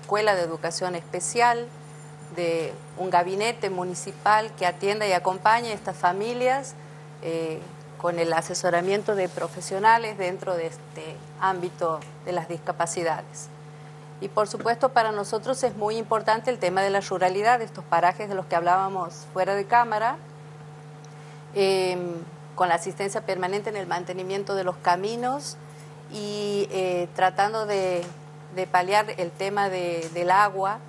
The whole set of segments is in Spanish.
escuela de educación especial, de un gabinete municipal que atienda y acompañe a estas familias con el asesoramiento de profesionales dentro de este ámbito de las discapacidades. Y por supuesto para nosotros es muy importante el tema de la ruralidad, de estos parajes de los que hablábamos fuera de cámara, con la asistencia permanente en el mantenimiento de los caminos y tratando de paliar el tema del agua,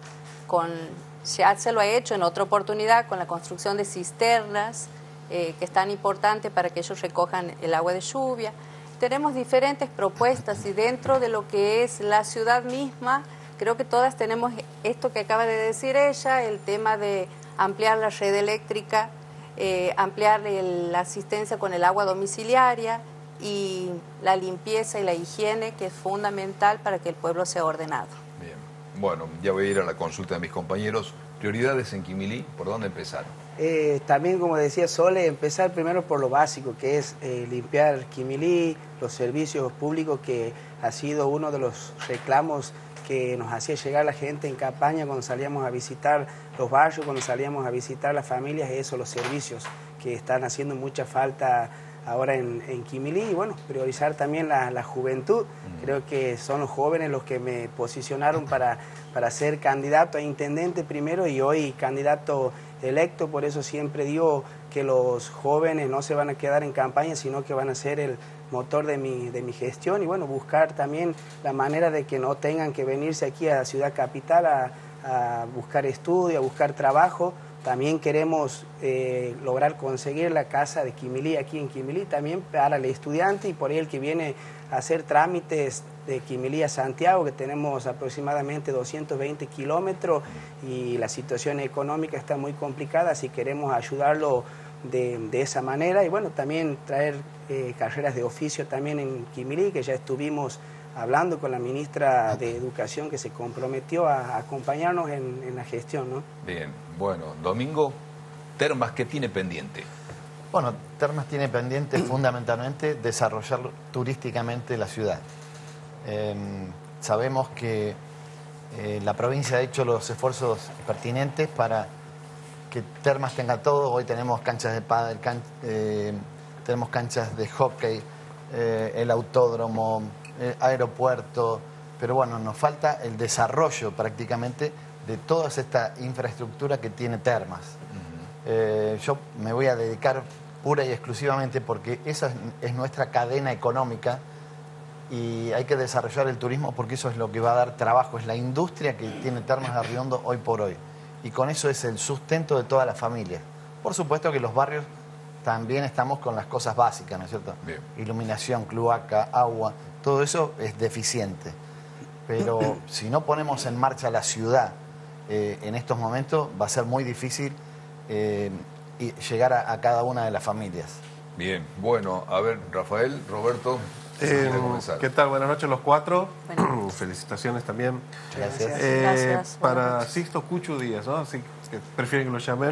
ya se lo ha hecho en otra oportunidad con la construcción de cisternas, que es tan importante para que ellos recojan el agua de lluvia. Tenemos diferentes propuestas y dentro de lo que es la ciudad misma, creo que todas tenemos esto que acaba de decir ella, el tema de ampliar la red eléctrica, ampliar la asistencia con el agua domiciliaria y la limpieza y la higiene, que es fundamental para que el pueblo sea ordenado. Bien, bueno, ya voy a ir a la consulta de mis compañeros. Prioridades en Quimilí, ¿por dónde empezar? También, como decía Sole, empezar primero por lo básico, que es limpiar Quimilí, los servicios públicos, que ha sido uno de los reclamos que nos hacía llegar la gente en campaña cuando salíamos a visitar los barrios, cuando salíamos a visitar las familias, eso, los servicios que están haciendo mucha falta ahora en Quimilí. Y bueno, priorizar también la juventud. Creo que son los jóvenes los que me posicionaron para ser candidato a intendente primero y hoy candidato electo. Por eso siempre digo que los jóvenes no se van a quedar en campaña, sino que van a ser el motor de mi gestión y bueno, buscar también la manera de que no tengan que venirse aquí a Ciudad Capital a buscar estudio, a buscar trabajo. También queremos lograr conseguir la casa de Quimilí aquí en Quimilí, también para el estudiante y por ahí el que viene a hacer trámites de Quimilí a Santiago, que tenemos aproximadamente 220 kilómetros y la situación económica está muy complicada, así queremos ayudarlo de esa manera y bueno, también traer carreras de oficio también en Quimilí, que ya estuvimos hablando con la ministra de Educación que se comprometió a acompañarnos en la gestión, ¿no? Bien, bueno, Domingo, Termas, ¿qué tiene pendiente? Bueno, Termas tiene pendiente fundamentalmente desarrollar turísticamente la ciudad. Sabemos que la provincia ha hecho los esfuerzos pertinentes para que Termas tenga todo. Hoy tenemos canchas de pádel, tenemos canchas de hockey, el autódromo, aeropuerto, pero bueno, nos falta el desarrollo prácticamente de toda esta infraestructura que tiene Termas. Yo me voy a dedicar pura y exclusivamente porque esa es nuestra cadena económica y hay que desarrollar el turismo porque eso es lo que va a dar trabajo, es la industria que tiene Termas de Arriondo hoy por hoy. Y con eso es el sustento de toda la familia. Por supuesto que los barrios también estamos con las cosas básicas, ¿no es cierto? Bien. Iluminación, cloaca, agua, todo eso es deficiente. Pero si no ponemos en marcha la ciudad en estos momentos, va a ser muy difícil llegar a cada una de las familias. Bien, bueno, a ver, Rafael, Roberto, ¿qué tal? Buenas noches los cuatro. Bueno. Felicitaciones también. Gracias. Gracias. Para Sixto Cucho Díaz, ¿no? Así que prefieren que lo llamen.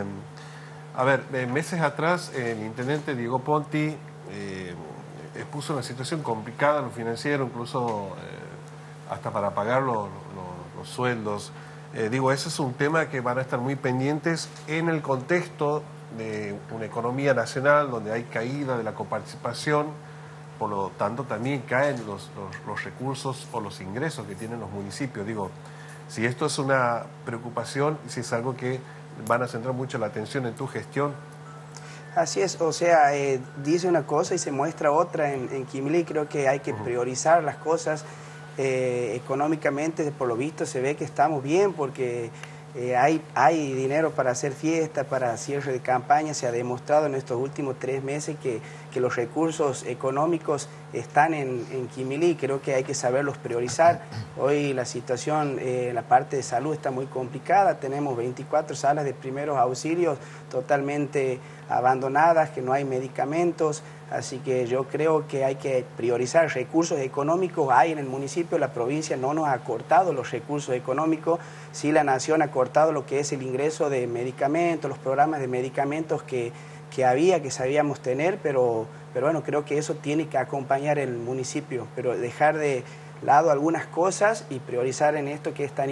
A ver, meses atrás el intendente Diego Ponti expuso una situación complicada en lo financiero, incluso hasta para pagar los sueldos. Digo, ese es un tema que van a estar muy pendientes en el contexto de una economía nacional donde hay caída de la coparticipación, por lo tanto también caen los recursos o los ingresos que tienen los municipios. Digo, si esto es una preocupación, si es algo que van a centrar mucho la atención en tu gestión. Así es, o sea, dice una cosa y se muestra otra en Quimilí. Creo que hay que priorizar las cosas económicamente. Por lo visto se ve que estamos bien porque hay dinero para hacer fiestas, para cierre de campaña. Se ha demostrado en estos últimos 3 meses que los recursos económicos están en Quimilí. Creo que hay que saberlos priorizar. Hoy la situación en la parte de salud está muy complicada. Tenemos 24 salas de primeros auxilios totalmente abandonadas, que no hay medicamentos. Así que yo creo que hay que priorizar recursos económicos. Hay en el municipio, la provincia no nos ha cortado los recursos económicos. Sí, la nación ha cortado lo que es el ingreso de medicamentos, los programas de medicamentos que sabíamos tener, pero bueno, creo que eso tiene que acompañar el municipio, pero dejar de lado algunas cosas y priorizar en esto que es tan